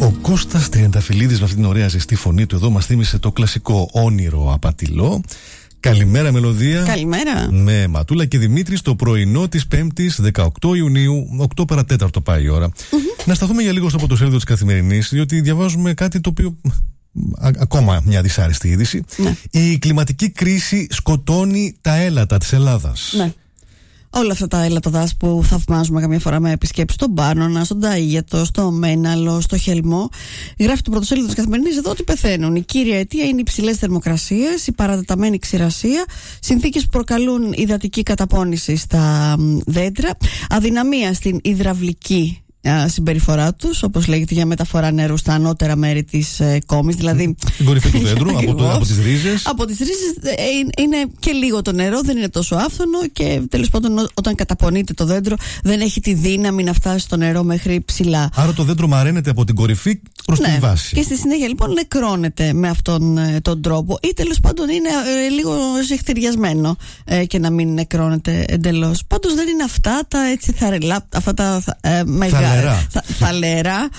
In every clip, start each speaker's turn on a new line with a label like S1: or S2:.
S1: Ο Κώστας Τριανταφυλλίδης με αυτήν την ωραία ζεστή φωνή του εδώ μας θύμισε το κλασικό όνειρο απατηλό. Καλημέρα μελωδία.
S2: Καλημέρα.
S1: Με Ματούλα και Δημήτρη στο πρωινό της 5ης 18 Ιουνίου, 8 παρα 4 πάει η ώρα. Να σταθούμε για λίγο στο πρωτοσέλιδο της Καθημερινής, διότι διαβάζουμε κάτι το οποίο... Ακόμα μια δυσάρεστη είδηση.
S2: Ναι.
S1: Η κλιματική κρίση σκοτώνει τα έλατα της Ελλάδας.
S2: Ναι. Όλα αυτά τα έλατα δάση που θαυμάζουμε καμιά φορά με επισκέψεις στον Πάνονα, στον Ταΐγετο, στο Μέναλο, στο Χελμό. Γράφει το πρωτοσέλιδο της Καθημερινής εδώ ότι πεθαίνουν. Η κύρια αιτία είναι οι υψηλές θερμοκρασίες, η παρατεταμένη ξηρασία, συνθήκες που προκαλούν υδατική καταπώνηση στα δέντρα, αδυναμία στην υδραυλική συμπεριφορά τους, όπως λέγεται, για μεταφορά νερού στα ανώτερα μέρη της κόμης, δηλαδή
S1: την κορυφή του δέντρου, από τις ρίζες.
S2: Από τις ρίζες είναι και λίγο το νερό, δεν είναι τόσο άφθονο και τέλος πάντων όταν καταπονείται το δέντρο δεν έχει τη δύναμη να φτάσει το νερό μέχρι ψηλά.
S1: Άρα το δέντρο μαραίνεται από την κορυφή προς τη βάση.
S2: Και στη συνέχεια λοιπόν νεκρώνεται με αυτόν τον τρόπο ή τέλος πάντων είναι λίγο ζυχτηριασμένο και να μην νεκρώνεται εντελώς. Πάντως δεν είναι αυτά τα έτσι αυτά τα μεγάλα. Θαλερά,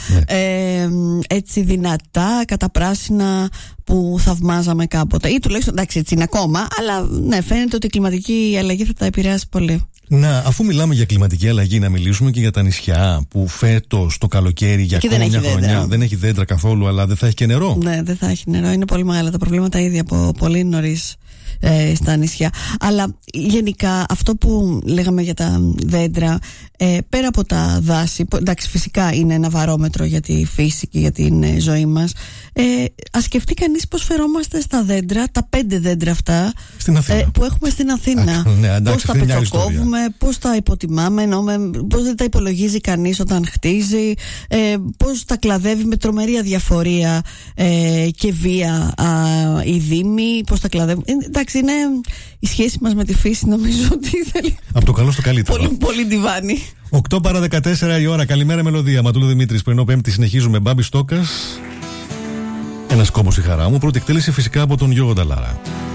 S2: έτσι δυνατά, καταπράσινα που θαυμάζαμε κάποτε. Ή τουλάχιστον εντάξει, έτσι είναι ακόμα, αλλά ναι, φαίνεται ότι η κλιματική αλλαγή θα τα επηρεάσει πολύ.
S1: Να, αφού μιλάμε για κλιματική αλλαγή, να μιλήσουμε και για τα νησιά που φέτος το καλοκαίρι για ακόμα μια χρονιά δεν έχει δέντρα καθόλου, αλλά δεν θα έχει και νερό. Ναι, δεν θα έχει νερό. Είναι πολύ μεγάλα τα προβλήματα ήδη από πολύ νωρίς στα νησιά. Αλλά γενικά αυτό που λέγαμε για τα δέντρα, πέρα από τα δάση, εντάξει, φυσικά είναι ένα βαρόμετρο για τη φύση και για την ζωή μας. Ας σκεφτεί κανείς πώς φερόμαστε στα δέντρα, τα 5 δέντρα αυτά που έχουμε στην Αθήνα. Πώς τα πετσοκόβουμε, πώς τα υποτιμάμε, πώς δεν τα υπολογίζει κανείς όταν χτίζει, πώς τα κλαδεύει με τρομερή αδιαφορία και βία οι δήμοι, πώς τα κλαδεύουν. Εντάξει, είναι η σχέση μας με τη φύση, νομίζω ότι θέλει από το καλό στο καλύτερο.
S2: Πολύ, πολύ ντιβάνι.
S1: 8 παρα 14 η ώρα. Καλημέρα μελωδία. Ματούλα Δημήτρης, πρωινό Πέμπτη. Συνεχίζουμε. Μπάμπη Στόκας. Ένας κόμπος η χαρά μου. Πρώτη εκτέλεση φυσικά από τον Γιώργο Νταλάρα.